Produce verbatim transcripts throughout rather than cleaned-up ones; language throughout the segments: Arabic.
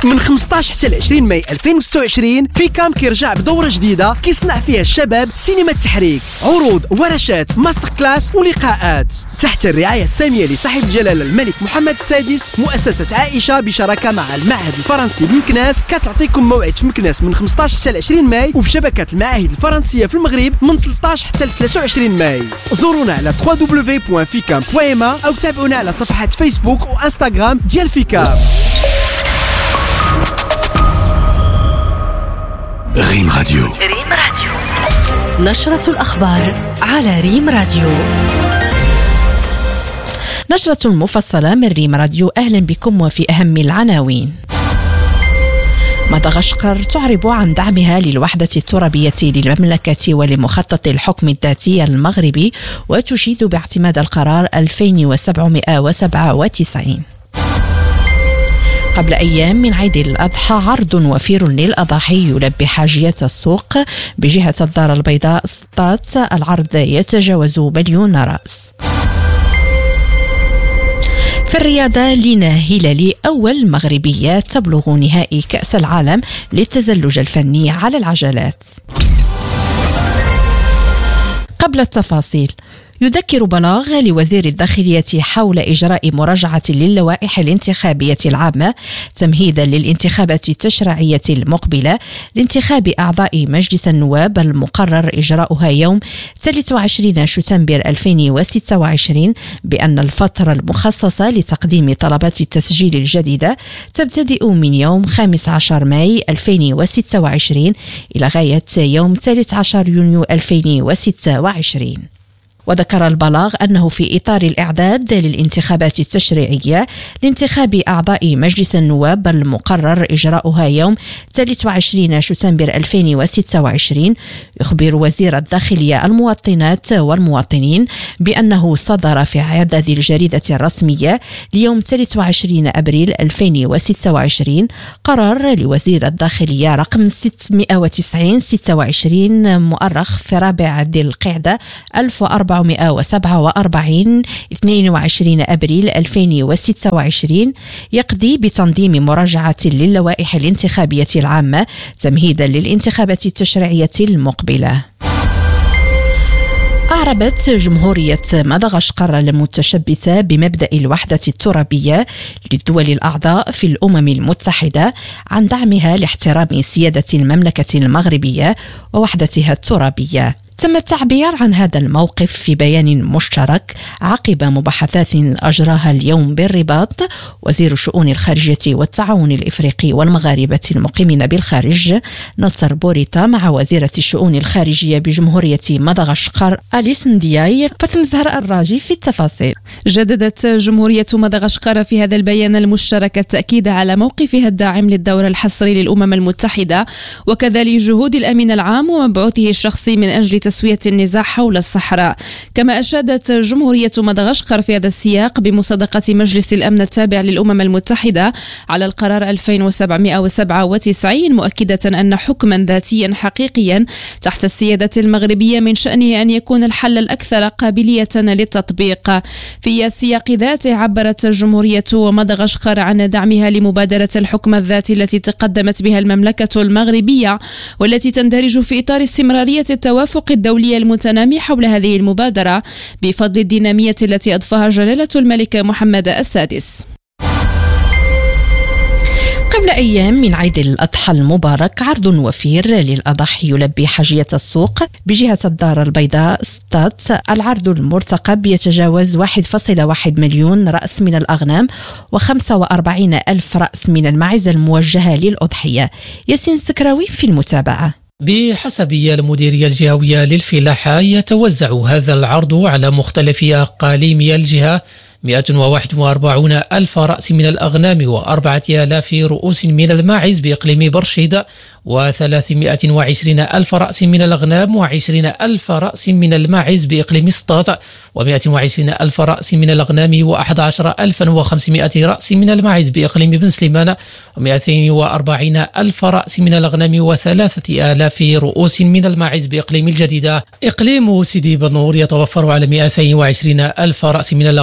من خمسطاش حتى ل عشرين ماي ألفين وستة وعشرين فيكام كيرجع بدورة جديدة كيصنع فيها الشباب سينما التحريك، عروض، ورشات، ماستر كلاس ولقاءات تحت الرعاية السامية لصاحب الجلالة الملك محمد السادس. مؤسسة عائشة بشراكة مع المعهد الفرنسي بمكناس كتعطيكم موعد في مكناس من خمسطاش حتى ل عشرين ماي، وفي شبكة المعاهد الفرنسية في المغرب من ثلاثطاش حتى ل ثلاثة وعشرين ماي. زورونا على دبليو دبليو دبليو بوان فيكام بوان ام او تابعونا على صفحات فيسبوك وانستغرام ديال فيكام. ريم راديو. ريم راديو. نشرة الأخبار على ريم راديو. نشرة مفصلة من ريم راديو. أهلا بكم وفي أهم العناوين. مدغشقر تعرب عن دعمها للوحدة الترابية للمملكة ولمخطط الحكم الذاتي المغربي وتشيد باعتماد القرار ألفين وسبعمائة وسبعة وتسعين. قبل أيام من عيد الأضحى عرض وفير للأضاحي يلبي حاجيات السوق بجهة الدار البيضاء سطات. العرض يتجاوز مليون رأس. في الرياضة لينا هلالي أول مغربية تبلغ نهائي كأس العالم للتزلج الفني على العجلات. قبل التفاصيل، يذكر بلاغ لوزير الداخلية حول إجراء مراجعة للوائح الانتخابية العامة تمهيدا للانتخابات التشريعية المقبلة لانتخاب أعضاء مجلس النواب المقرر إجراؤها يوم ثلاثة وعشرين شتنبر ألفين وستة وعشرين، بأن الفترة المخصصة لتقديم طلبات التسجيل الجديدة تبتدئ من يوم خامس عشر ماي ألفين وستة وعشرين إلى غاية يوم ثالث عشر يونيو ألفين وستة وعشرين. وذكر البلاغ أنه في إطار الإعداد للانتخابات التشريعية لانتخاب أعضاء مجلس النواب المقرر إجراؤها يوم ثلاثة وعشرين شتنبر ألفين وستة وعشرين، يخبر وزير الداخلية المواطنات والمواطنين بأنه صدر في إعداد الجريدة الرسمية ليوم ثلاثة وعشرين أبريل ألفين وستة وعشرين قرار لوزير الداخلية رقم ستمائة وتسعين ستة وعشرين مؤرخ في رابع ذي القعدة ألف وأربعمائة وسبعة وأربعين اثنين وعشرين أبريل ألفين وستة وعشرين يقضي بتنظيم مراجعة للوائح الانتخابية العامة تمهيدا للانتخابات التشريعية المقبلة. أعربت جمهورية مدغشقر المتشبثة بمبدأ الوحدة الترابية للدول الأعضاء في الأمم المتحدة عن دعمها لاحترام سيادة المملكة المغربية ووحدتها الترابية. تم التعبير عن هذا الموقف في بيان مشترك عقب مباحثات أجراها اليوم بالرباط وزير الشؤون الخارجية والتعاون الإفريقي والمغاربة المقيمين بالخارج نصر بوريتا مع وزيرة الشؤون الخارجية بجمهورية مدغشقر أليس ندياي. فتن زهراء الراجي في التفاصيل. جددت جمهورية مدغشقر في هذا البيان المشترك التأكيد على موقفها الداعم للدور الحصري للأمم المتحدة وكذا لجهود الأمين العام ومبعوثه الشخصي من أجل تسوية النزاع حول الصحراء. كما أشادت جمهورية مدغشقر في هذا السياق بمصادقة مجلس الأمن التابع للأمم المتحدة على القرار ألفين وسبعمائة وسبعة وتسعين، مؤكدة أن حكما ذاتيا حقيقيا تحت السيادة المغربية من شأنه أن يكون الحل الأكثر قابلية للتطبيق. في السياق ذاته عبرت جمهورية مدغشقر عن دعمها لمبادرة الحكم الذاتي التي تقدمت بها المملكة المغربية والتي تندرج في إطار استمرارية التوافق الدولية المتنامي حول هذه المبادرة بفضل الدينامية التي أضفاها جلالة الملك محمد السادس. قبل أيام من عيد الأضحى المبارك عرض وفير للأضاحي يلبي حاجية السوق بجهة الدار البيضاء سطات. العرض المرتقب يتجاوز واحد فاصلة واحد مليون رأس من الأغنام وخمسة وأربعين ألف رأس من الماعز الموجهة للأضحية. ياسين سكراوي في المتابعة. بحسب المديرية الجهوية للفلاحة يتوزع هذا العرض على مختلف أقاليم الجهة مئة وواحد وأربعين ألف رأس من الأغنام وأربعة آلاف رؤوس من الماعز بإقليم برشيد وثلاثمائة وعشرين ألف رأس من الأغنام وعشرين ألف رأس من الماعز بإقليم سطات ومائة وعشرين ألف رأس من الأغنام وأحد عشر ألفا وخمسمائة رأس من الماعز بإقليم بن سليمان ومائتين وأربعين ألف رأس من الأغنام وثلاثة آلاف رؤوس من الماعز بإقليم الجديدة. إقليم سيدي بنور يتوفر على مائتين وعشرين ألف رأس من الأغنام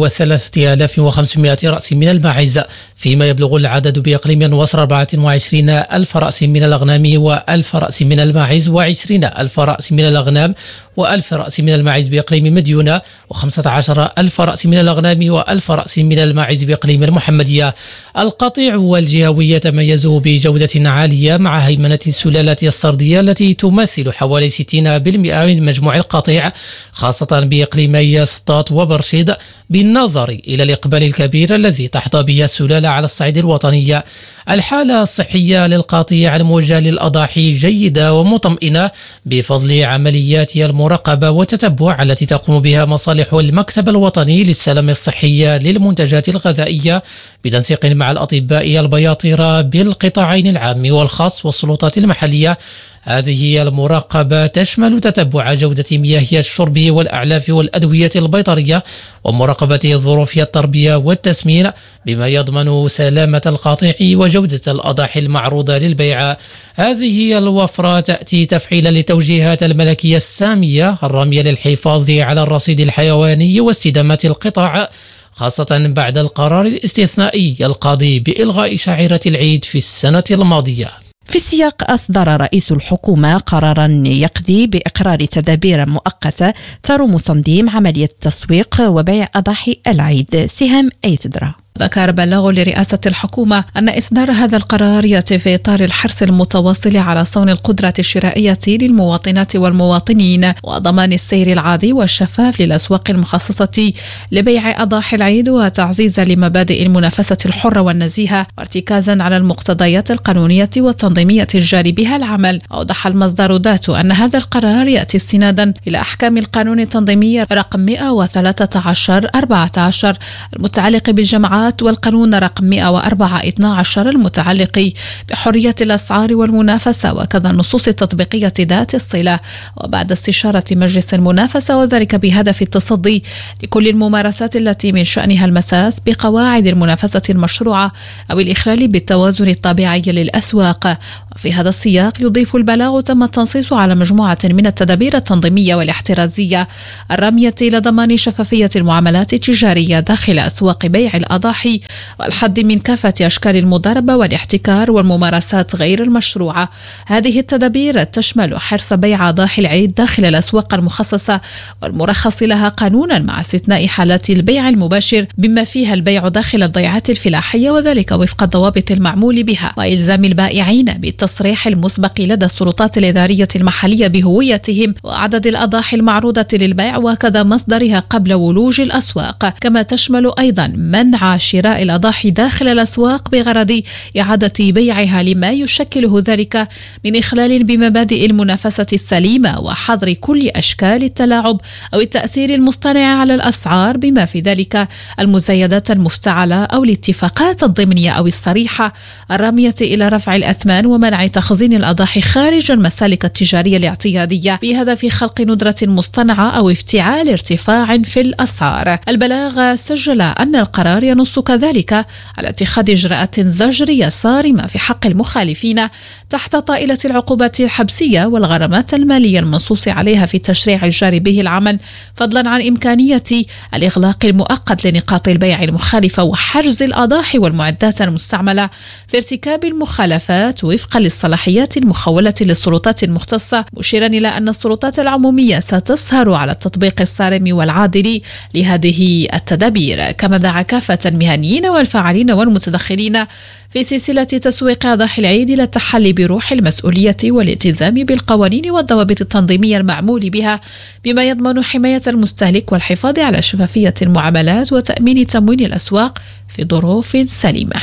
وثلاثة آلاف وخمسمائة رأس من الماعز، فيما يبلغ العدد بإقليم وصر أربعة وعشرين ألف رأس من الأغنام وألف رأس من الماعز وعشرين ألف رأس من الأغنام وألف رأس من الماعز بإقليم مديونة، وخمسة عشر ألف رأس من الأغنام وألف رأس من الماعز بإقليم المحمدية. القطيع والجهوي يتميزوا بجودة عالية مع هيمنة السلالات السردية التي تمثل حوالي ستين بالمئة من مجموع القطيع، خاصة بإقليمي سطات وبرشيد، بالنظر إلى الإقبال الكبير الذي تحظى به السلالة على الصعيد الوطني. الحالة الصحية للقطيع الموجه للأضاحي جيدة ومطمئنة بفضل عمليات المراقبة والتتبع التي تقوم بها مصالح المكتب الوطني للسلامة الصحية للمنتجات الغذائية بتنسيق مع الأطباء البياطرة بالقطاعين العام والخاص والسلطات المحلية. هذه المراقبة تشمل تتبع جودة مياه الشرب والأعلاف والأدوية البيطرية، ومراقبة ظروف التربية والتسمين، بما يضمن سلامة القطيع وجودة الأضاحي المعروضة للبيع. هذه الوفرة تأتي تفعيلا لتوجيهات الملكية السامية الرامية للحفاظ على الرصيد الحيواني واستدامة القطاع، خاصة بعد القرار الاستثنائي القاضي بإلغاء شعيرة العيد في السنة الماضية. في السياق أصدر رئيس الحكومة قرارا يقضي بإقرار تدابير مؤقتة تروم تنظيم عملية التسويق وبيع أضاحي العيد. سهام أيتدرا. ذكر بلاغ لرئاسة الحكومة أن إصدار هذا القرار يأتي في إطار الحرص المتواصل على صون القدرة الشرائية للمواطنات والمواطنين وضمان السير العادي والشفاف للأسواق المخصصة لبيع أضاحي العيد، وتعزيزا لمبادئ المنافسة الحرة والنزيهة، وارتكازا على المقتضيات القانونية والتنظيمية الجاري بها العمل. أوضح المصدر ذاته أن هذا القرار يأتي استنادا إلى أحكام القانون التنظيمي رقم مئة وثلاثة عشر أربعة عشر المتعلق بالجماعات، والقانون رقم مئة وأربعة اثني عشر المتعلق بحرية الأسعار والمنافسة، وكذا النصوص التطبيقية ذات الصلة. وبعد استشارة مجلس المنافسة، وذلك بهدف التصدي لكل الممارسات التي من شأنها المساس بقواعد المنافسة المشروعة أو الإخلال بالتوازن الطبيعي للأسواق. وفي هذا السياق يضيف البلاغ تم التنصيص على مجموعة من التدابير التنظيمية والاحترازية الرامية إلى ضمان شفافية المعاملات التجارية داخل أسواق بيع الأضاحي، والحد من كافة أشكال المضاربة والاحتكار والممارسات غير المشروعة. هذه التدابير تشمل حرص بيع أضاحي العيد داخل الأسواق المخصصة والمرخص لها قانونا، مع استثناء حالات البيع المباشر بما فيها البيع داخل الضيعات الفلاحية، وذلك وفق الضوابط المعمول بها، وإلزام البائعين بالتصريح المسبق لدى السلطات الإدارية المحلية بهويتهم وعدد الأضاحي المعروضة للبيع وكذا مصدرها قبل ولوج الأسواق. كما تشمل أيضا منع شراء الأضاحي داخل الأسواق بغرض إعادة بيعها لما يشكله ذلك من إخلال بمبادئ المنافسة السليمة، وحظر كل أشكال التلاعب أو التأثير المصطنع على الأسعار، بما في ذلك المزايدات المفتعلة أو الاتفاقات الضمنية أو الصريحة الرامية إلى رفع الأثمان ومنع تخزين الأضاحي خارج المسالك التجارية الاعتيادية بهدف خلق ندرة مصطنعة أو افتعال ارتفاع في الأسعار. البلاغ سجل أن القرار ينص كذلك على اتخاذ إجراءات زجرية صارمة في حق المخالفين تحت طائلة العقوبات الحبسية والغرامات المالية المنصوص عليها في التشريع الجاري به العمل، فضلا عن إمكانية الإغلاق المؤقت لنقاط البيع المخالفة وحجز الأضاحي والمعدات المستعملة في ارتكاب المخالفات وفقا للصلاحيات المخولة للسلطات المختصة، مشيرا إلى أن السلطات العمومية ستسهر على التطبيق الصارم والعادل لهذه التدابير. كما دعا كافة المهنيين والفاعلين والمتدخلين في سلسلة تسويق أضاحي العيد إلى التحلي بروح المسؤولية والالتزام بالقوانين والضوابط التنظيمية المعمول بها، بما يضمن حماية المستهلك والحفاظ على شفافية المعاملات وتأمين تموين الأسواق في ظروف سليمة.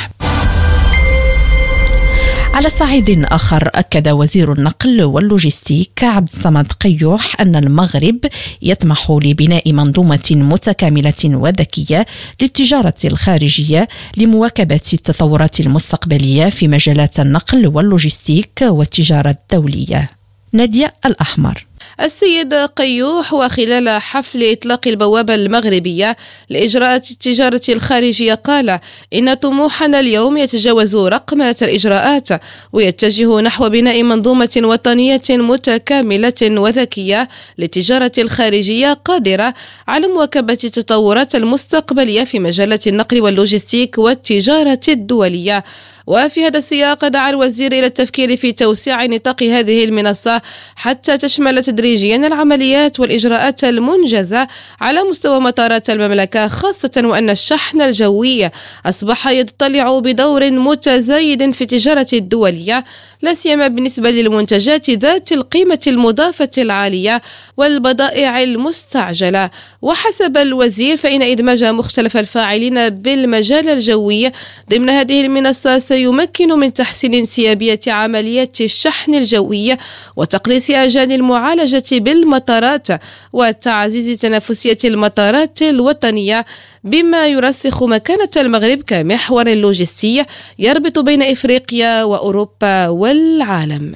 على صعيد آخر، أكد وزير النقل واللوجستيك عبد الصمد قيوح أن المغرب يطمح لبناء منظومة متكاملة وذكية للتجارة الخارجية لمواكبة التطورات المستقبلية في مجالات النقل واللوجستيك والتجارة الدولية. نادية الأحمر. السيد قيوح وخلال حفل إطلاق البوابة المغربية لإجراءات التجارة الخارجية قال إن طموحنا اليوم يتجاوز رقمنة الإجراءات ويتجه نحو بناء منظومة وطنية متكاملة وذكية للتجارة الخارجية قادرة على مواكبة التطورات المستقبلية في مجالات النقل واللوجستيك والتجارة الدولية. وفي هذا السياق دعا الوزير إلى التفكير في توسيع نطاق هذه المنصة حتى تشمل تدريجيا العمليات والإجراءات المنجزة على مستوى مطارات المملكة، خاصة وأن الشحن الجوي أصبح يتطلع بدور متزايد في التجارة الدولية، لا سيما بالنسبة للمنتجات ذات القيمة المضافة العالية والبضائع المستعجلة. وحسب الوزير فإن إدماج مختلف الفاعلين بالمجال الجوي ضمن هذه المنصة سيمكن من تحسين انسيابية عمليات الشحن الجوي وتقليص أجال المعالجة بالمطارات وتعزيز تنافسية المطارات الوطنية، بما يرسخ مكانة المغرب كمحور لوجستي يربط بين إفريقيا وأوروبا والعالم.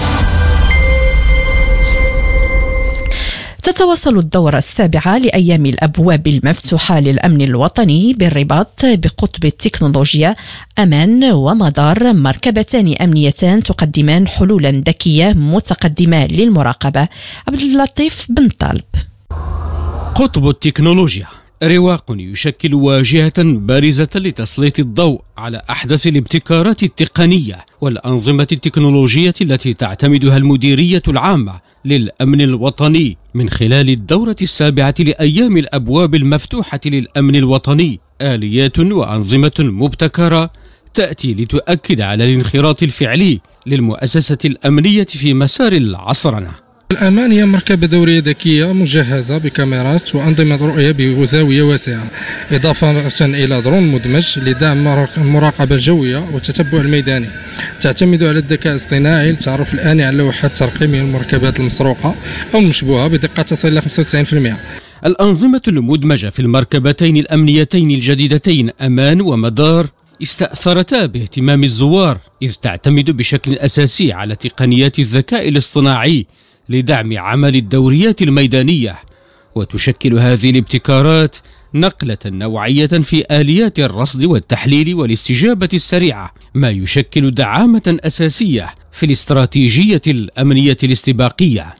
تتواصل الدورة السابعة لأيام الأبواب المفتوحة للأمن الوطني بالرباط بقطب التكنولوجيا. أمان ومدار مركبتان أمنيتان تقدمان حلولا ذكية متقدمة للمراقبة. عبد اللطيف بن طالب. قطب التكنولوجيا رواق يشكل واجهة بارزة لتسليط الضوء على أحدث الابتكارات التقنية والأنظمة التكنولوجية التي تعتمدها المديرية العامة للأمن الوطني من خلال الدورة السابعة لأيام الأبواب المفتوحة للأمن الوطني. آليات وأنظمة مبتكرة تأتي لتؤكد على الانخراط الفعلي للمؤسسة الأمنية في مسار العصرنة. الأمان هي مركبة دورية ذكية مجهزة بكاميرات وأنظمة رؤية بزاوية واسعة، إضافة إلى درون مدمج لدعم المراقبة الجوية والتتبع الميداني. تعتمد على الذكاء الاصطناعي للتعرف الآني على لوحات ترقيم المركبات المسروقة أو المشبوهة بدقة تصل إلى خمسة وتسعين بالمئة. الأنظمة المدمجة في المركبتين الأمنيتين الجديدتين أمان ومدار استأثرتا باهتمام الزوار، إذ تعتمد بشكل أساسي على تقنيات الذكاء الاصطناعي لدعم عمل الدوريات الميدانية، وتشكل هذه الابتكارات نقلة نوعية في آليات الرصد والتحليل والاستجابة السريعة، ما يشكل دعامة أساسية في الاستراتيجية الأمنية الاستباقية.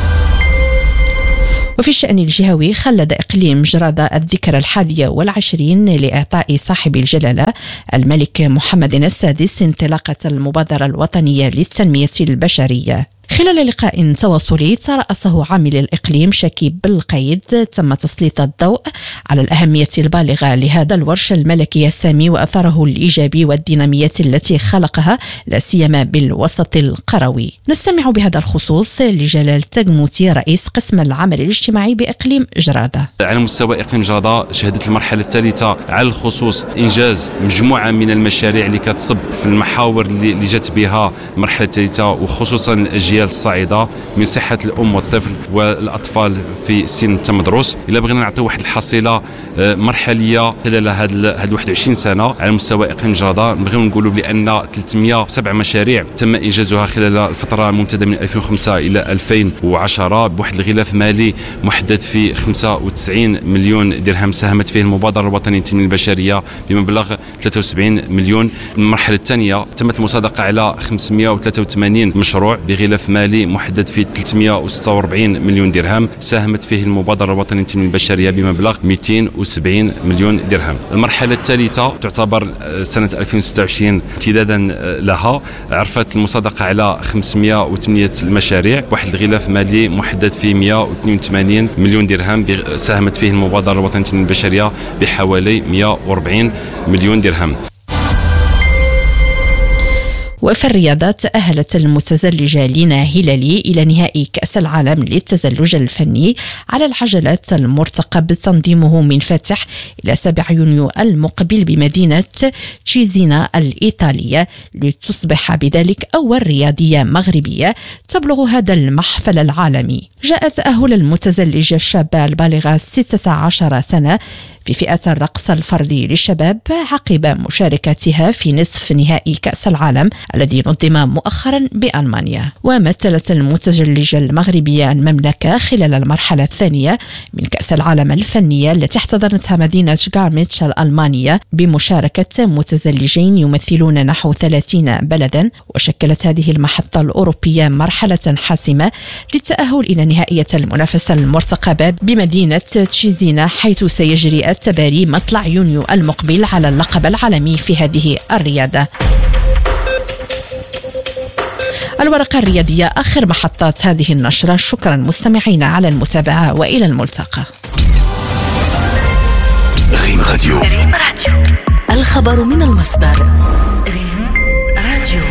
وفي الشأن الجهوي خلد إقليم جرادة الذكرى الحادية والعشرين لإعطاء صاحب الجلالة الملك محمد السادس انطلاقة المبادرة الوطنية للتنمية البشرية. خلال لقاء تواصلي ترأسه عامل الإقليم شكيب بالقيد تم تسليط الضوء على الأهمية البالغة لهذا الورش الملكي السامي وأثره الإيجابي والدينامية التي خلقها لا سيما بالوسط القروي. نستمع بهذا الخصوص لجلال تقموتي رئيس قسم العمل الاجتماعي بإقليم جرادة. على مستوى إقليم جرادة شهدت المرحلة الثالثة على الخصوص إنجاز مجموعة من المشاريع اللي كتصب في المحاور اللي جت بها المرحلة الثالثة، وخصوصا الأجيال الصاعدة من صحة الأم والطفل والأطفال في سن التمدرس. إلا بغينا نعطيو واحد الحصيلة مرحلية خلال هاد هاد واحد وعشرين سنة على مستوى إقليم جرادة، نبغيو نقولوا بأن ثلاثمئة وسبعة مشاريع تم إنجازها خلال الفترة الممتدة من ألفين وخمسة إلى ألفين وعشرة بواحد الغلاف مالي محدد في خمسة وتسعين مليون درهم ساهمت فيه المبادرة الوطنية للتنمية البشرية بمبلغ ثلاثة وسبعين مليون. المرحلة الثانية تمت المصادقة على خمسمئة وثلاثة وثمانين مشروع بغلاف مالي محدد في ثلاثمئة وستة وأربعين مليون درهم ساهمت فيه المبادرة الوطنية للتنمية البشرية بمبلغ مئتين وسبعين مليون درهم. المرحلة الثالثة تعتبر سنة ألفين وستة وعشرين امتدادا لها، عرفت المصادقة على خمسمئة وثمانية مشاريع واحد الغلاف مالي محدد في مئة واثنين وثمانين مليون درهم ساهمت فيه المبادرة الوطنية للتنمية البشرية بحوالي مئة وأربعين مليون درهم. وفي الرياضة تأهلت المتزلجة لينا هلالي إلى نهائي كأس العالم للتزلج الفني على العجلات المرتقب تنظيمه من فاتح إلى سابع يونيو المقبل بمدينة تشيزينا الإيطالية، لتصبح بذلك أول رياضية مغربية تبلغ هذا المحفل العالمي. جاء تأهل المتزلجة الشابة البالغة ستة عشر سنة في فئة الرقص الفردي للشباب عقب مشاركتها في نصف نهائي كأس العالم الذي نظم مؤخرا بألمانيا. ومثلت المتزلجة المغربية المملكة خلال المرحلة الثانية من كأس العالم الفنية التي احتضنتها مدينة غارميتش الألمانية بمشاركة متزلجين يمثلون نحو ثلاثين بلدا. وشكلت هذه المحطة الأوروبية مرحلة حاسمة للتأهل إلى نهائية المنافسة المرتقبة بمدينة تشيزينا، حيث سيجري التباري مطلع يونيو المقبل على اللقب العالمي في هذه الرياضة. الورقة الرياضية آخر محطات هذه النشرة. شكرا مستمعين على المتابعة وإلى الملتقى. ريم راديو. ريم راديو. الخبر من المصدر. ريم راديو.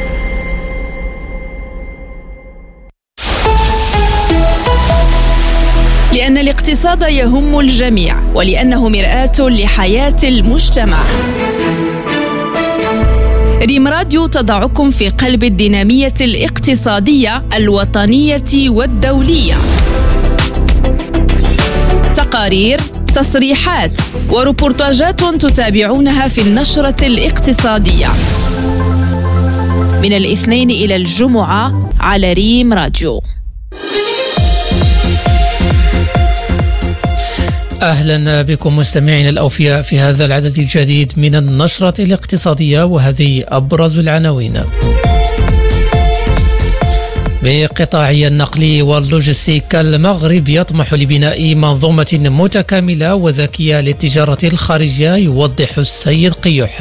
لأن الاقتصاد يهم الجميع ولأنه مرآة لحياة المجتمع. ريم راديو تضعكم في قلب الدينامية الاقتصادية الوطنية والدولية. تقارير، تصريحات وريبورتاجات تتابعونها في النشرة الاقتصادية من الاثنين إلى الجمعة على ريم راديو. أهلا بكم مستمعين الأوفياء في هذا العدد الجديد من النشرة الاقتصادية، وهذه أبرز العناوين. بقطاعي النقل واللوجستيك، المغرب يطمح لبناء منظومة متكاملة وذكية للتجارة الخارجية، يوضح السيد قيوح.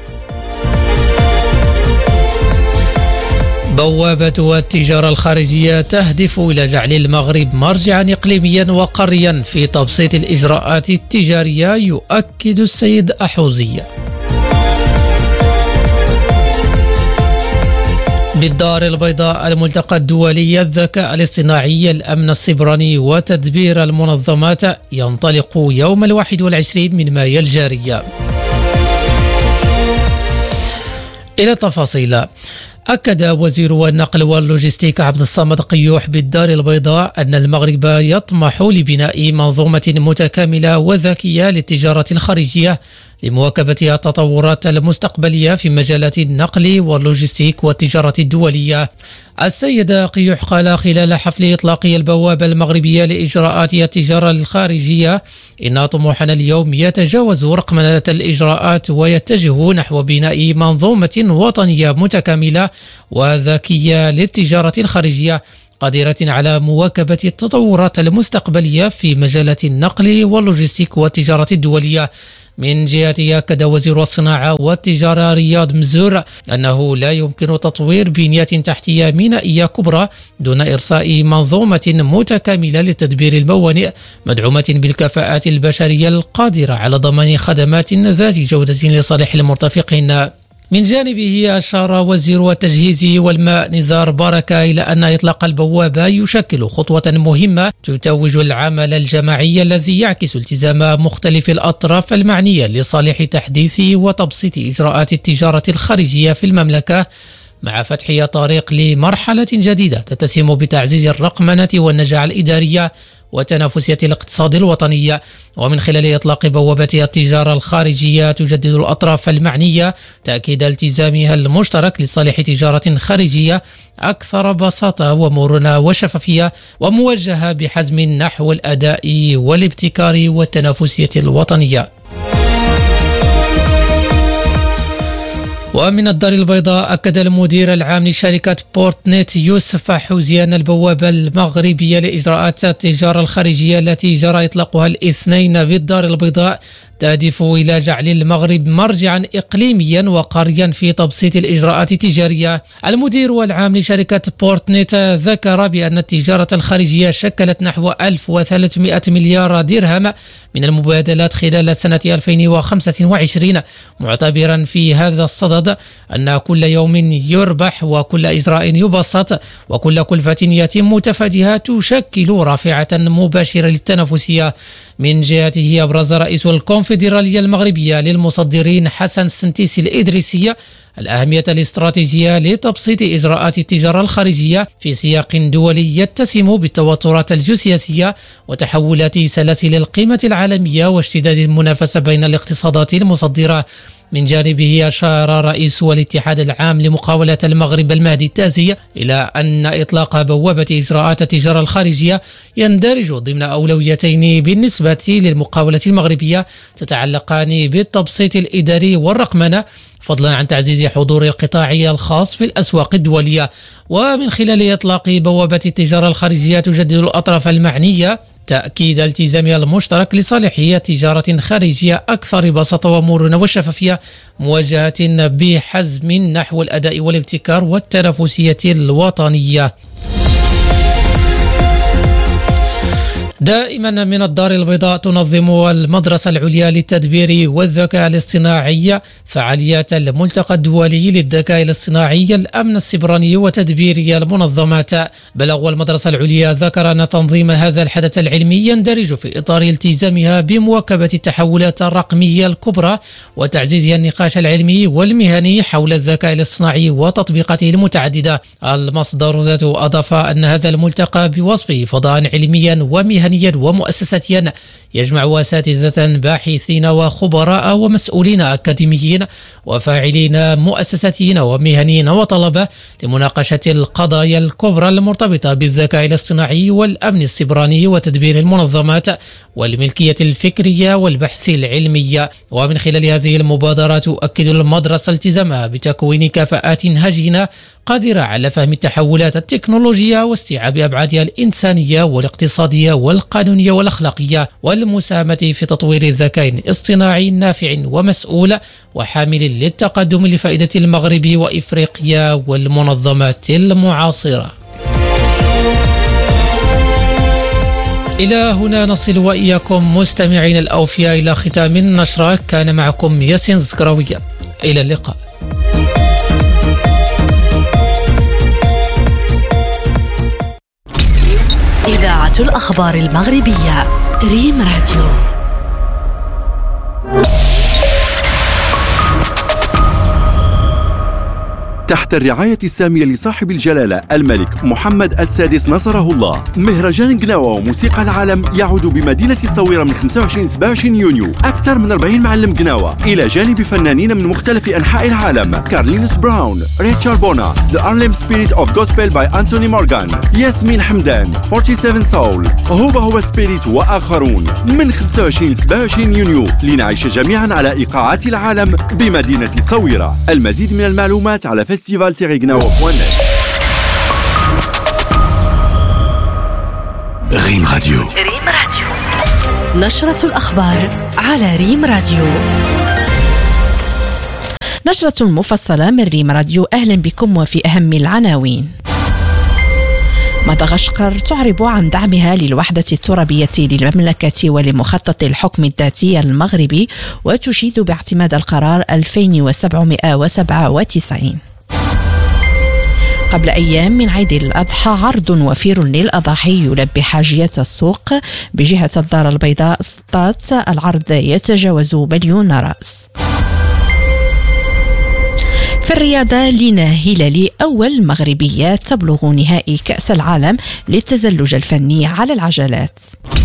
بوابة التجارة الخارجية تهدف إلى جعل المغرب مرجعا إقليميا وقاريا في تبسيط الإجراءات التجارية، يؤكد السيد أحوزي. بالدار البيضاء، الملتقى الدولي الذكاء الاصطناعي، الأمن السيبراني وتدبير المنظمات ينطلق يوم الواحد والعشرين من مايو الجاري. إلى التفاصيل. أكد وزير النقل واللوجستيك عبد الصمد قيوح بالدار البيضاء أن المغرب يطمح لبناء منظومة متكاملة وذكية للتجارة الخارجية لمواكبة التطورات المستقبلية في مجالات النقل واللوجستيك والتجارة الدولية. السيد قيوح قال خلال حفل إطلاق البوابة المغربية لإجراءات التجارة الخارجية إن طموحنا اليوم يتجاوز رقمنة الإجراءات ويتجه نحو بناء منظومة وطنية متكاملة وذكية للتجارة الخارجية قادرة على مواكبة التطورات المستقبلية في مجالات النقل واللوجستيك والتجارة الدولية. من جهته أكد وزير الصناعة والتجارة رياض مزور أنه لا يمكن تطوير بنية تحتية مينائية كبرى دون إرساء منظومة متكاملة لتدبير الموانئ مدعومة بالكفاءات البشرية القادرة على ضمان خدمات ذات جودة لصالح المرتفقين. من جانبه أشار وزير التجهيز والماء نزار بركة إلى أن إطلاق البوابة يشكل خطوة مهمة تتوج العمل الجماعي الذي يعكس التزام مختلف الأطراف المعنية لصالح تحديث وتبسيط إجراءات التجارة الخارجية في المملكة، مع فتح طريق لمرحلة جديدة تتسم بتعزيز الرقمنة والنجاعة الإدارية وتنافسية الاقتصاد الوطني. ومن خلال إطلاق بوابة التجارة الخارجية تجدد الأطراف المعنية تأكيد التزامها المشترك لصالح تجارة خارجية أكثر بساطة ومرونة وشفافية وموجهة بحزم نحو الأداء والابتكار والتنافسية الوطنية. ومن الدار البيضاء، أكد المدير العام لشركة بورتنت يوسف حوزي أن البوابة المغربية لإجراءات التجارة الخارجية التي جرى إطلاقها الاثنين بالدار البيضاء تهدف إلى جعل المغرب مرجعا إقليميا وقاريا في تبسيط الإجراءات التجارية. المدير العام لشركة بورتنت ذكر بأن التجارة الخارجية شكلت نحو ألف وثلاثمائة مليار درهم من المبادلات خلال سنة ألفين وخمسة وعشرين، معتبرا في هذا الصدد أن كل يوم يربح وكل إجراء يبسط وكل كلفة يتم تفاديها تشكل رافعة مباشرة للتنافسية. من جهته أبرز رئيس الكونفدرالية الفيدرالية المغربية للمصدرين حسن السنتيسي الإدريسية الأهمية الاستراتيجية لتبسيط إجراءات التجارة الخارجية في سياق دولي يتسم بالتوترات الجيوسياسية وتحولات سلاسل القيمة العالمية واشتداد المنافسة بين الاقتصادات المصدرة. من جانبه أشار رئيس الاتحاد العام لمقاولات المغرب المهدي التازي إلى أن إطلاق بوابة إجراءات التجارة الخارجية يندرج ضمن أولويتين بالنسبة للمقاولة المغربية تتعلقان بالتبسيط الإداري والرقمنة، فضلا عن تعزيز حضور القطاع الخاص في الأسواق الدولية. ومن خلال إطلاق بوابة التجارة الخارجية تجدد الأطراف المعنية تأكيد التزامها المشترك لصالحية تجارة خارجية أكثر بساطة ومرونة وشفافية، موجهة بحزم نحو الأداء والابتكار والتنافسية الوطنية. دائما من الدار البيضاء تنظم المدرسة العليا للتدبير والذكاء الاصطناعي فعاليات الملتقى الدولي للذكاء الاصطناعي الأمن السيبراني وتدبير المنظمات. بلغ المدرسة العليا ذكر أن تنظيم هذا الحدث العلمي يندرج في إطار التزامها بمواكبة التحولات الرقمية الكبرى وتعزيز النقاش العلمي والمهني حول الذكاء الاصطناعي وتطبيقاته المتعددة. المصدر ذاته أضاف أن هذا الملتقى بوصفه فضاء علميا ومهنيا ومؤسساتيا يجمع أساتذة باحثين وخبراء ومسؤولين أكاديميين وفاعلين مؤسساتيين ومهنيين وطلبة لمناقشة القضايا الكبرى المرتبطة بالذكاء الاصطناعي والأمن السيبراني وتدبير المنظمات والملكية الفكرية والبحث العلمي. ومن خلال هذه المبادرة تؤكد المدرسة التزامها بتكوين كفاءات هجينة قادرة على فهم التحولات التكنولوجية واستيعاب أبعادها الإنسانية والاقتصادية والقانونية والأخلاقية والمساهمة في تطوير الذكاء الاصطناعي نافع ومسؤول وحامل للتقدم لفائدة المغرب وإفريقيا والمنظمات المعاصرة. إلى هنا نصل وإياكم مستمعين الأوفياء إلى ختام النشرة. كان معكم ياسين زكراوية، إلى اللقاء. إذاعة الأخبار المغربية ريم راديو. تحت الرعاية السامية لصاحب الجلالة الملك محمد السادس نصره الله، مهرجان قناوة وموسيقى العالم يعود بمدينة الصويرة من خمسة وعشرين سبعة وعشرين يونيو. أكثر من أربعين معلم قناوة إلى جانب فنانين من مختلف أنحاء العالم: كارلينوس براون، ريتشارد بونا، The Harlem Spirit of Gospel by Anthony Morgan، ياسمين حمدان، سبعة وأربعين Soul، هوبا هو سبيريت وآخرون. من خمسة وعشرين سبعة وعشرين يونيو لنعيش جميعا على إيقاعات العالم بمدينة الصويرة. المزيد من المعلومات على فيستيفال تيغي قناوة بوان نت. ريم راديو. ريم راديو. نشرة الأخبار على ريم راديو. نشرة مفصلة من ريم راديو. أهلا بكم وفي أهم العناوين. مدغشقر تعرب عن دعمها للوحدة الترابية للمملكة ولمخطط الحكم الذاتي المغربي وتشيد باعتماد القرار ألفين وسبعمائة وسبعة وتسعين. قبل أيام من عيد الأضحى عرض وفير للأضاحي يلبي حاجيات السوق بجهة الدار البيضاء سطات. العرض يتجاوز مليون رأس. في الرياضة لينا هلالي أول مغربية تبلغ نهائي كأس العالم للتزلج الفني على العجلات.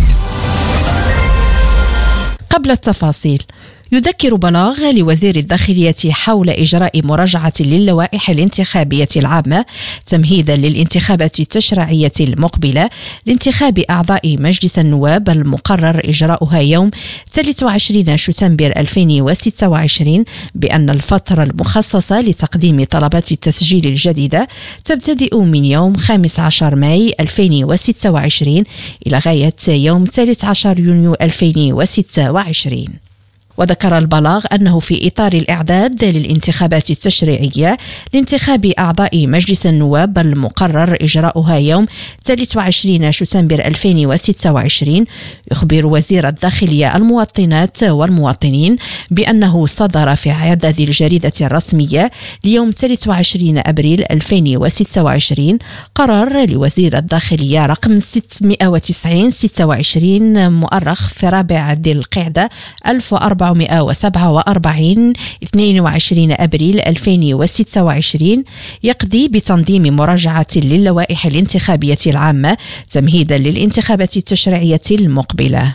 قبل التفاصيل، يذكر بلاغ لوزير الداخلية حول إجراء مراجعة للوائح الانتخابية العامة تمهيدا للانتخابات التشريعية المقبلة لانتخاب أعضاء مجلس النواب المقرر إجراؤها يوم ثلاثة وعشرين شتنبر ألفين وستة وعشرين بأن الفترة المخصصة لتقديم طلبات التسجيل الجديدة تبتدئ من يوم خامس عشر ماي ألفين وستة وعشرين إلى غاية يوم ثالث عشر يونيو ألفين وستة وعشرين. وذكر البلاغ أنه في إطار الإعداد للانتخابات التشريعية لانتخاب أعضاء مجلس النواب المقرر إجراؤها يوم ثالث وعشرين شتنبر ألفين وستة وعشرين، يخبر وزير الداخلية المواطنات والمواطنين بأنه صدر في عدد الجريدة الرسمية ليوم ثالث وعشرين أبريل ألفين وستة وعشرين قرار لوزير الداخلية رقم ستمائة وتسعين ستة وعشرين مؤرخ في رابع ذي القعدة ألف وأربعمائة وسبعة وأربعين اثنين وعشرين أبريل ألفين وستة وعشرين يقضي بتنظيم مراجعة للوائح الانتخابية العامة تمهيدا للانتخابات التشريعية المقبلة.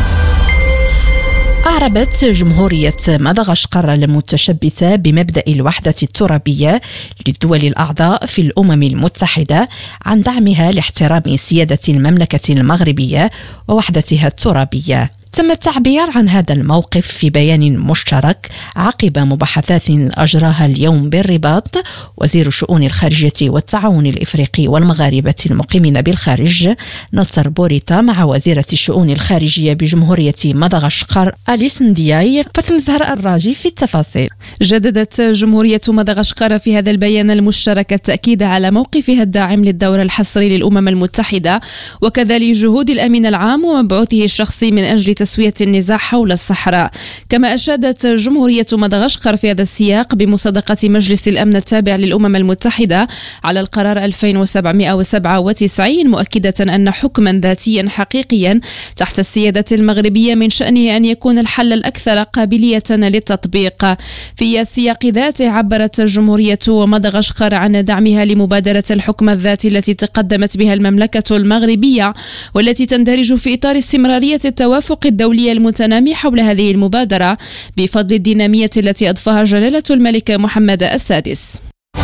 أعربت جمهورية مدغشقر المتشبثة بمبدأ الوحدة الترابية للدول الأعضاء في الأمم المتحدة عن دعمها لاحترام سيادة المملكة المغربية ووحدتها الترابية. تم التعبير عن هذا الموقف في بيان مشترك عقب مباحثات أجراها اليوم بالرباط وزير الشؤون الخارجية والتعاون الإفريقي والمغاربة المقيمين بالخارج نصر بوريتا مع وزيرة الشؤون الخارجية بجمهورية مدغشقر أليس ندياي. فاطمة زهراء الراجي في التفاصيل. جددت جمهورية مدغشقر في هذا البيان المشترك التأكيد على موقفها الداعم للدور الحصري للأمم المتحدة وكذلك جهود الأمين العام ومبعوثه الشخصي من أجل تسوية النزاع حول الصحراء. كما أشادت جمهورية مدغشقر في هذا السياق بمصادقة مجلس الأمن التابع للأمم المتحدة على القرار ألفين وسبعمائة وسبعة وتسعين مؤكدة أن حكما ذاتيا حقيقيا تحت السيادة المغربية من شأنه أن يكون الحل الأكثر قابلية للتطبيق. في السياق ذاته عبرت جمهورية مدغشقر عن دعمها لمبادرة الحكم الذاتي التي تقدمت بها المملكة المغربية والتي تندرج في إطار استمرارية التوافق الدولية المتنامي حول هذه المبادرة بفضل الدينامية التي أضفاها جلالة الملك محمد السادس.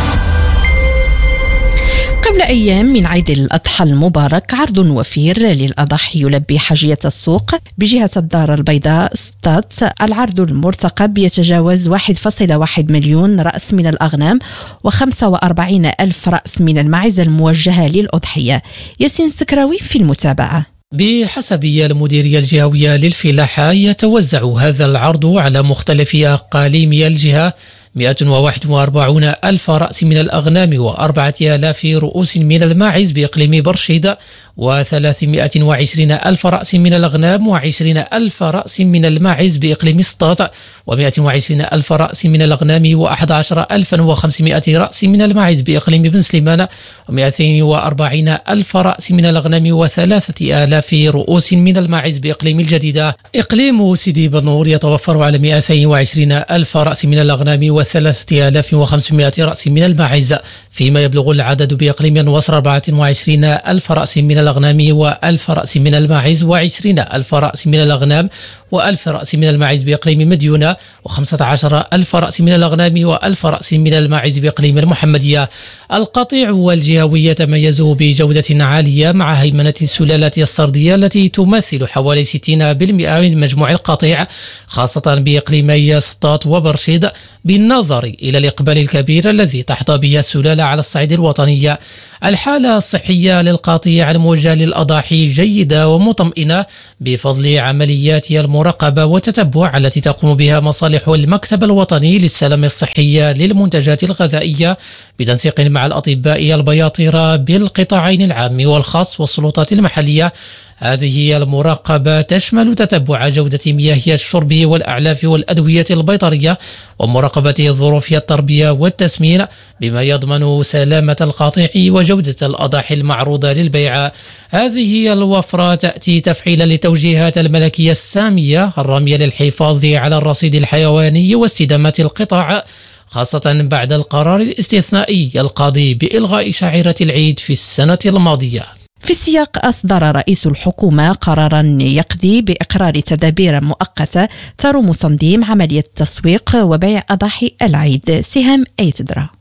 قبل أيام من عيد الأضحى المبارك عرض وفير للأضاحي يلبي حاجية السوق بجهة الدار البيضاء ستات. العرض المرتقب يتجاوز واحد فاصلة واحد مليون رأس من الأغنام وخمسة وأربعين ألف رأس من الماعز الموجهة للأضحية. ياسين سكراوي في المتابعة. بحسب المديرية الجهوية للفلاحة يتوزع هذا العرض على مختلف أقاليم الجهة مئة وواحد وأربعين ألف رأس من الأغنام وأربعة آلاف رؤوس من الماعز بإقليم برشيد وثلاثمائة وعشرين ألف رأس من الأغنام وعشرين ألف رأس من الماعز بإقليم سطات ومائة وعشرين ألف رأس من الأغنام وأحد عشر ألفا وخمسمائة رأس من الماعز بإقليم بن سليمان ومائتين وأربعين ألف رأس من الأغنام وثلاثة آلاف رؤوس من الماعز بإقليم الجديدة. إقليم سيدي بنور يتوفر على مائتين وعشرين ألف رأس من الأغنام وثلاثة آلاف وخمسمائة رأس من الماعز، فيما يبلغ العدد بإقليم النصر أربعة وعشرين ألف رأس من الأغنام وألف رأس من الماعز وعشرين ألف رأس من الأغنام وألف رأس من الماعز بإقليم مديونة وخمسة عشر ألف رأس من الأغنام وألف رأس من الماعز بإقليم المحمدية. القطيع والجهوي يتميز بجودة عالية مع هيمنة السلالات السردية التي تمثل حوالي ستين بالمئة من مجموع القطيع، خاصة بإقليمي سطات وبرشيد، بالنظر إلى الإقبال الكبير الذي تحظى به السلالة على الصعيد الوطني. الحالة الصحية للقطيع الموجه للأضاحي جيدة ومطمئنة بفضل عمليات المراقبة والتتبع التي تقوم بها مصالح المكتب الوطني للسلامة الصحية للمنتجات الغذائية بتنسيق مع الأطباء البياطرة بالقطاعين العام والخاص والسلطات المحلية. هذه المراقبة تشمل تتبع جودة مياه الشرب والأعلاف والأدوية البيطرية ومراقبة ظروف التربية والتسمين بما يضمن سلامة القطيع وجودة الأضاحي المعروضة للبيع. هذه الوفرة تأتي تفعيلا لتوجيهات الملكية السامية الرامية للحفاظ على الرصيد الحيواني واستدامة القطاع، خاصة بعد القرار الاستثنائي القاضي بإلغاء شعيرة العيد في السنة الماضية. في السياق أصدر رئيس الحكومة قرارا يقضي بإقرار تدابير مؤقتة تروم تنظيم عملية تسويق وبيع أضاحي العيد. سهام أي تدرى.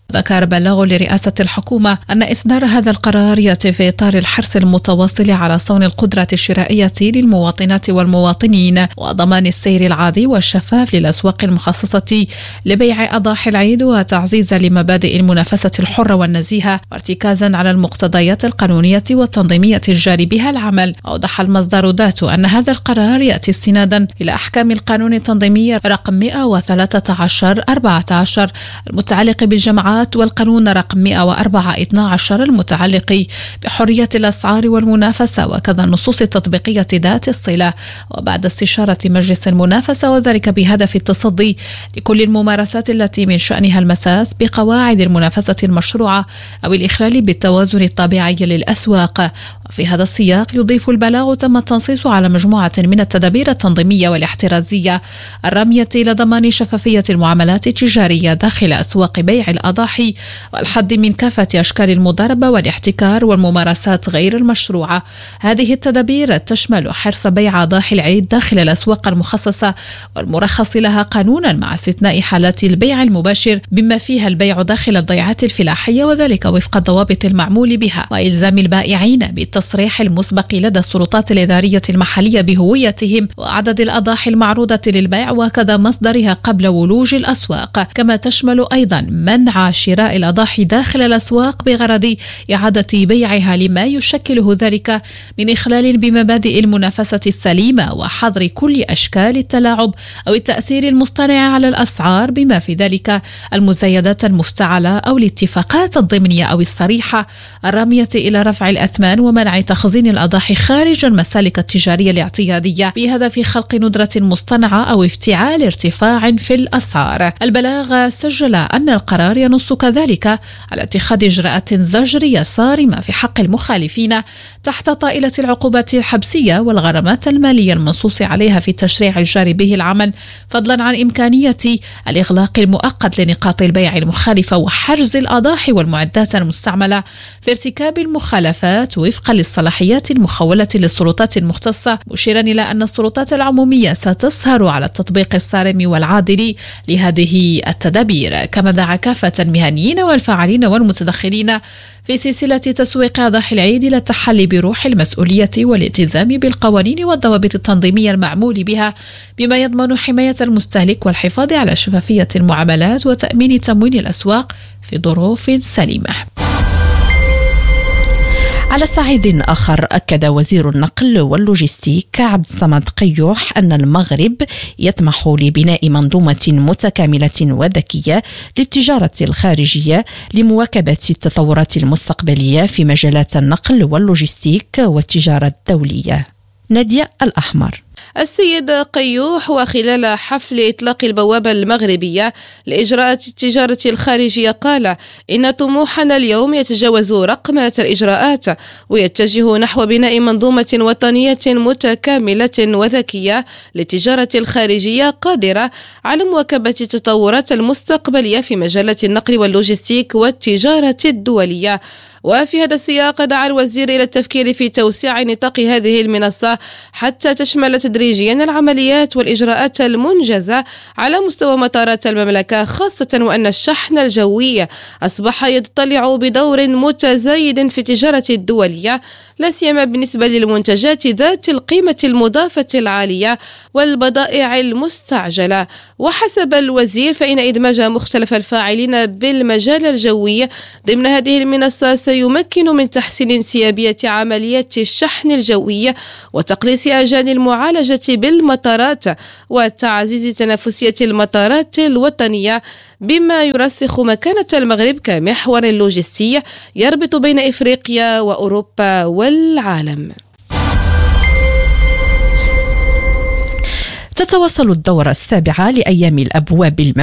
ذكر بلاغ لرئاسة الحكومة أن إصدار هذا القرار يأتي في إطار الحرص المتواصل على صون القدرة الشرائية للمواطنات والمواطنين وضمان السير العادي والشفاف للأسواق المخصصة لبيع أضاحي العيد وتعزيزا لمبادئ المنافسة الحرة والنزيهة وارتكازا على المقتضيات القانونية والتنظيمية الجاري بها العمل. أوضح المصدر ذاته أن هذا القرار يأتي استنادا إلى أحكام القانون التنظيمي رقم مئة وثلاثة عشر أربعة عشر المتعلق بالجمعات والقانون رقم مئة وأربعة اثني عشر المتعلق بحرية الأسعار والمنافسة وكذا النصوص التطبيقية ذات الصلة، وبعد استشارة مجلس المنافسة وذلك بهدف التصدي لكل الممارسات التي من شأنها المساس بقواعد المنافسة المشروعة أو الإخلال بالتوازن الطبيعي للأسواق. وفي هذا السياق يضيف البلاغ تم التنصيص على مجموعة من التدابير التنظيمية والاحترازية الرامية إلى ضمان شفافية المعاملات التجارية داخل أسواق بيع الأضاحي والحد من كافة أشكال المضاربة والاحتكار والممارسات غير المشروعة. هذه التدابير تشمل حرص بيع أضاحي العيد داخل الأسواق المخصصة والمرخص لها قانونا مع استثناء حالات البيع المباشر بما فيها البيع داخل الضيعات الفلاحية وذلك وفق الضوابط المعمول بها، وإلزام البائعين بالتصريح المسبق لدى السلطات الإدارية المحلية بهويتهم وعدد الأضاحي المعروضة للبيع وكذا مصدرها قبل ولوج الأسواق. كما تشمل أيضا منع شراء الأضاحي داخل الأسواق بغرض إعادة بيعها لما يشكله ذلك من إخلال بمبادئ المنافسة السليمة وحظر كل أشكال التلاعب أو التأثير المصطنع على الأسعار بما في ذلك المزايدات المفتعلة أو الاتفاقات الضمنية أو الصريحة الرامية إلى رفع الأثمان ومنع تخزين الأضاحي خارج المسالك التجارية الاعتيادية بهدف خلق ندرة مصطنعة أو افتعال ارتفاع في الأسعار. البلاغ سجل أن القرار ينص كذلك على اتخاذ إجراءات زجرية صارمة في حق المخالفين تحت طائلة العقوبات الحبسية والغرامات المالية المنصوص عليها في التشريع الجاري به العمل، فضلا عن إمكانية الإغلاق المؤقت لنقاط البيع المخالفة وحجز الأضاحي والمعدات المستعملة في ارتكاب المخالفات وفقا للصلاحيات المخولة للسلطات المختصة، مشيرا إلى أن السلطات العمومية ستسهر على التطبيق الصارم والعادل لهذه التدابير. كما دعا كافة المهنيين والفاعلين والمتدخلين في سلسلة تسويق أضاحي العيد إلى التحلي بروح المسؤولية والالتزام بالقوانين والضوابط التنظيمية المعمول بها بما يضمن حماية المستهلك والحفاظ على شفافية المعاملات وتأمين تموين الأسواق في ظروف سليمة. على صعيد آخر، أكد وزير النقل واللوجستيك عبد الصمد قيوح أن المغرب يطمح لبناء منظومة متكاملة وذكية للتجارة الخارجية لمواكبة التطورات المستقبلية في مجالات النقل واللوجستيك والتجارة الدولية. نادية الأحمر. السيد قيوح وخلال حفل إطلاق البوابة المغربية لإجراءات التجارة الخارجية قال إن طموحنا اليوم يتجاوز رقمنة الإجراءات ويتجه نحو بناء منظومة وطنية متكاملة وذكية للتجارة الخارجية قادرة على مواكبة التطورات المستقبلية في مجالات النقل واللوجستيك والتجارة الدولية. وفي هذا السياق دعا الوزير إلى التفكير في توسيع نطاق هذه المنصة حتى تشمل تدريجيا العمليات والإجراءات المنجزة على مستوى مطارات المملكة، خاصة وأن الشحن الجوي أصبح يضطلع بدور متزايد في التجارة الدولية، لا سيما بالنسبة للمنتجات ذات القيمة المضافة العالية والبضائع المستعجلة. وحسب الوزير فإن إدماج مختلف الفاعلين بالمجال الجوي ضمن هذه المنصة سيمكن من تحسين انسيابية عمليات الشحن الجوي وتقليص أجال المعالجة بالمطارات وتعزيز تنافسية المطارات الوطنية، بما يرسخ مكانة المغرب كمحور لوجستي يربط بين إفريقيا وأوروبا والعالم. تتواصل الدورة السابعة لأيام الأبواب